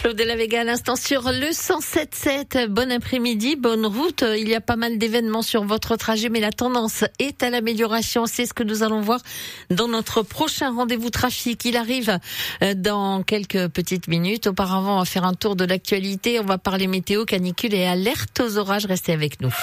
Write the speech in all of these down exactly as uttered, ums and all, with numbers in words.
Claude de la Vega à l'instant sur le cent sept sept. Bon après-midi, bonne route. Il y a pas mal d'événements sur votre trajet, mais la tendance est à l'amélioration. C'est ce que nous allons voir dans notre prochain rendez-vous trafic. Il arrive dans quelques petites minutes. Auparavant, on va faire un tour de l'actualité. On va parler météo, canicule et alerte aux orages. Restez avec nous.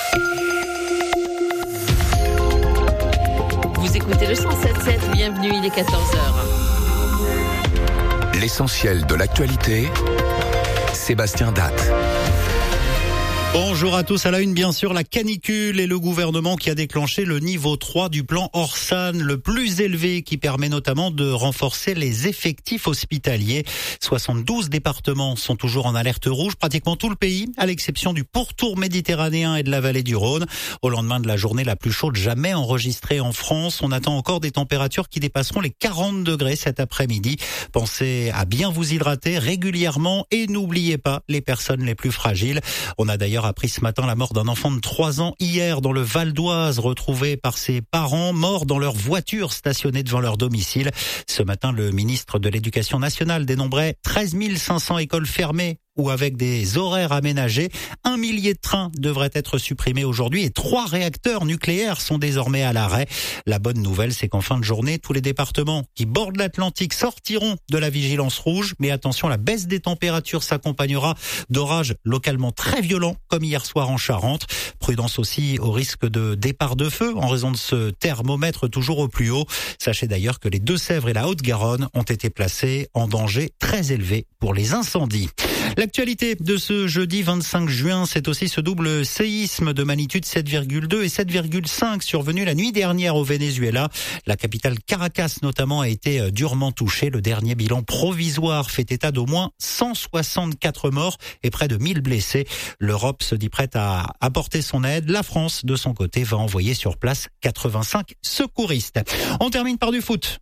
Vous écoutez le cent sept sept. Bienvenue, il est quatorze heures. L'essentiel de l'actualité, Sébastien Datte. Bonjour à tous, à la une bien sûr la canicule et le gouvernement qui a déclenché le niveau trois du plan Orsan, le plus élevé qui permet notamment de renforcer les effectifs hospitaliers. soixante-douze départements sont toujours en alerte rouge, pratiquement tout le pays, à l'exception du pourtour méditerranéen et de la vallée du Rhône. Au lendemain de la journée la plus chaude jamais enregistrée en France, on attend encore des températures qui dépasseront les quarante degrés cet après-midi. Pensez à bien vous hydrater régulièrement et n'oubliez pas les personnes les plus fragiles. On a d'ailleurs appris ce matin la mort d'un enfant de trois ans hier dans le Val d'Oise, retrouvé par ses parents morts dans leur voiture stationnée devant leur domicile. Ce matin, le ministre de l'Éducation nationale dénombrait treize mille cinq cents écoles fermées ou avec des horaires aménagés. Un millier de trains devraient être supprimés aujourd'hui et trois réacteurs nucléaires sont désormais à l'arrêt. La bonne nouvelle, c'est qu'en fin de journée, tous les départements qui bordent l'Atlantique sortiront de la vigilance rouge. Mais attention, la baisse des températures s'accompagnera d'orages localement très violents, comme hier soir en Charente. Prudence aussi au risque de départ de feu en raison de ce thermomètre toujours au plus haut. Sachez d'ailleurs que les Deux-Sèvres et la Haute-Garonne ont été placés en danger très élevé pour les incendies. L'actualité de ce jeudi vingt-cinq juin, c'est aussi ce double séisme de magnitude sept virgule deux et sept virgule cinq survenu la nuit dernière au Venezuela. La capitale Caracas notamment a été durement touchée. Le dernier bilan provisoire fait état d'au moins cent soixante-quatre morts et près de mille blessés. L'Europe se dit prête à apporter son aide. La France, de son côté, va envoyer sur place quatre-vingt-cinq secouristes. On termine par du foot.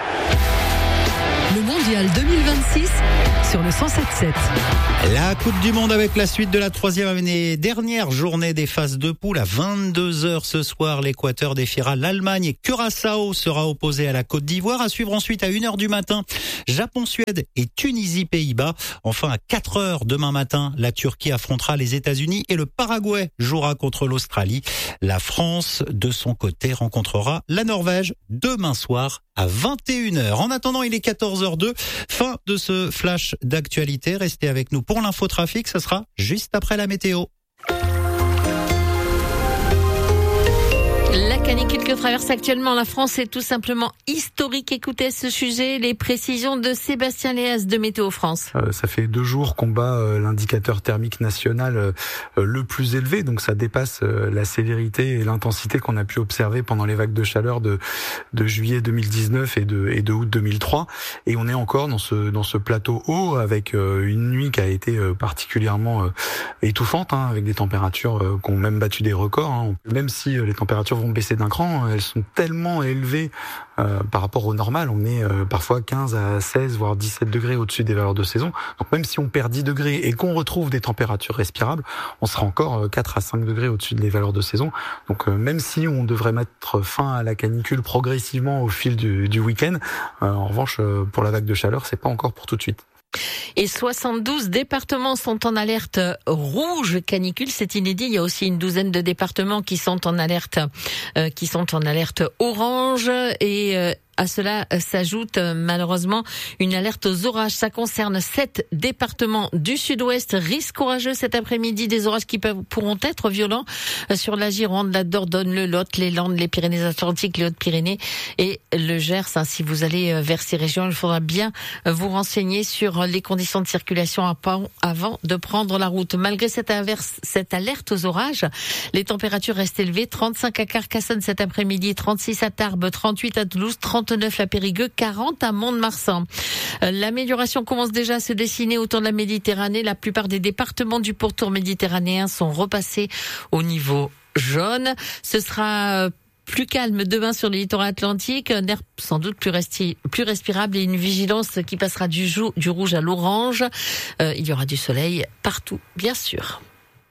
Le mondial deux mille vingt-six sur le cent sept sept. La Coupe du Monde avec la suite de la troisième et dernière journée des phases de poule. À vingt-deux heures ce soir, l'Équateur défiera l'Allemagne et Curaçao sera opposé à la Côte d'Ivoire. À suivre ensuite à une heure du matin, Japon-Suède et Tunisie-Pays-Bas. Enfin à quatre heures demain matin, la Turquie affrontera les États-Unis et le Paraguay jouera contre l'Australie. La France, de son côté, rencontrera la Norvège demain soir à vingt et une heures. En attendant, il est quatorze heures deux. Fin de ce flash d'actualité. Restez avec nous pour l'infotrafic. Ce sera juste après la météo. La canicule que traverse actuellement la France est tout simplement historique. Écoutez à ce sujet les précisions de Sébastien Léaz de Météo France. Euh, ça fait deux jours qu'on bat euh, l'indicateur thermique national euh, le plus élevé, donc ça dépasse euh, la sévérité et l'intensité qu'on a pu observer pendant les vagues de chaleur de, de juillet deux mille dix-neuf et de, et de août deux mille trois. Et on est encore dans ce, dans ce plateau haut avec euh, une nuit qui a été euh, particulièrement euh, étouffante, hein, avec des températures euh, qui ont même battu des records. Hein. Même si euh, les températures vont baisser d'un cran, elles sont tellement élevées euh, par rapport au normal. On est euh, parfois quinze à seize voire dix-sept degrés au-dessus des valeurs de saison. Donc même si on perd dix degrés et qu'on retrouve des températures respirables, on sera encore quatre à cinq degrés au-dessus des valeurs de saison. Donc euh, même si on devrait mettre fin à la canicule progressivement au fil du, du week-end, euh, en revanche euh, pour la vague de chaleur, c'est pas encore pour tout de suite. Et soixante-douze départements sont en alerte rouge canicule, c'est inédit. Il y a aussi une douzaine de départements qui sont en alerte, euh, qui sont en alerte orange et euh, à cela s'ajoute malheureusement une alerte aux orages. Ça concerne sept départements du sud-ouest. Risque orageux cet après-midi, des orages qui peuvent, pourront être violents sur la Gironde, la Dordogne, le Lot, les Landes, les Pyrénées-Atlantiques, les Hautes-Pyrénées et le Gers. Si vous allez vers ces régions, il faudra bien vous renseigner sur les conditions de circulation avant de prendre la route. Malgré cette, averse, cette alerte aux orages, les températures restent élevées. trente-cinq à Carcassonne cet après-midi, trente-six à Tarbes, trente-huit à Toulouse, trente-neuf à Périgueux, quarante à Mont-de-Marsan. L'amélioration commence déjà à se dessiner autour de la Méditerranée. La plupart des départements du pourtour méditerranéen sont repassés au niveau jaune. Ce sera plus calme demain sur le littoral atlantique, un air sans doute plus, resti, plus respirable et une vigilance qui passera du, jou, du rouge à l'orange. Euh, il y aura du soleil partout, bien sûr.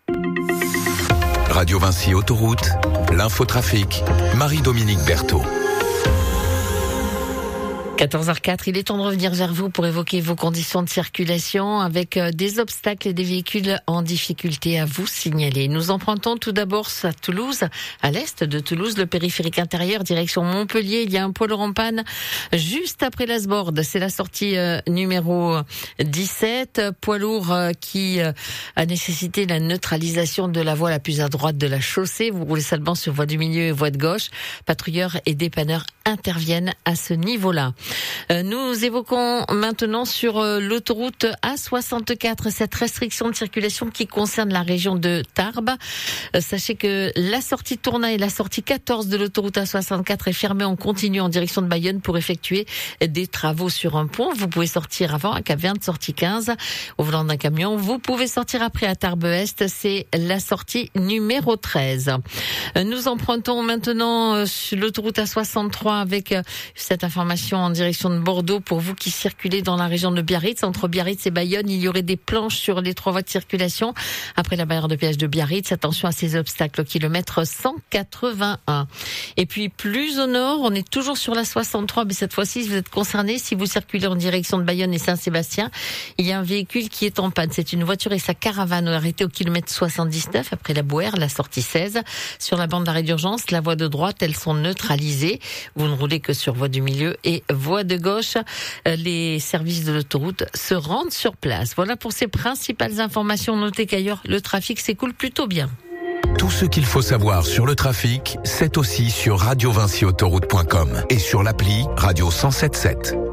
Radio Vinci Autoroute, l'infotrafic, Marie-Dominique Berthaud. quatorze heures quatre, il est temps de revenir vers vous pour évoquer vos conditions de circulation avec des obstacles et des véhicules en difficulté à vous signaler. Nous empruntons tout d'abord à Toulouse, à l'est de Toulouse, le périphérique intérieur, direction Montpellier. Il y a un poids lourd en panne juste après l'Asborde. C'est la sortie euh, numéro dix-sept. Poids lourd euh, qui euh, a nécessité la neutralisation de la voie la plus à droite de la chaussée. Vous roulez seulement sur voie du milieu et voie de gauche. Patrouilleurs et dépanneurs interviennent à ce niveau-là. Nous évoquons maintenant sur l'autoroute A soixante-quatre cette restriction de circulation qui concerne la région de Tarbes. Sachez que la sortie Tournai et la sortie quatorze de l'autoroute A soixante-quatre est fermée en continu en direction de Bayonne pour effectuer des travaux sur un pont. Vous pouvez sortir avant à Cap Verne, sortie quinze au volant d'un camion. Vous pouvez sortir après à Tarbes-Est, c'est la sortie numéro treize. Nous empruntons maintenant sur l'autoroute A soixante-trois avec cette information en direction de Bordeaux pour vous qui circulez dans la région de Biarritz. Entre Biarritz et Bayonne, il y aurait des planches sur les trois voies de circulation. Après la barrière de péage de Biarritz, attention à ces obstacles au kilomètre cent quatre-vingt-un. Et puis plus au nord, on est toujours sur la soixante-trois, mais cette fois-ci, vous êtes concerné si vous circulez en direction de Bayonne et Saint-Sébastien. Il y a un véhicule qui est en panne. C'est une voiture et sa caravane arrêtée au kilomètre soixante-dix-neuf après la Bouère, la sortie seize. Sur la bande d'arrêt d'urgence, la voie de droite, elles sont neutralisées. Vous ne roulez que sur voie du milieu et voie de gauche. Les services de l'autoroute se rendent sur place. Voilà pour ces principales informations. Notez qu'ailleurs, le trafic s'écoule plutôt bien. Tout ce qu'il faut savoir sur le trafic, c'est aussi sur radio vinci autoroute point com et sur l'appli Radio cent sept sept.